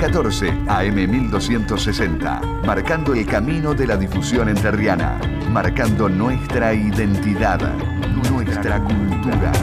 14, AM 1260. Marcando el camino de la difusión entrerriana. Marcando nuestra identidad, nuestra cultura.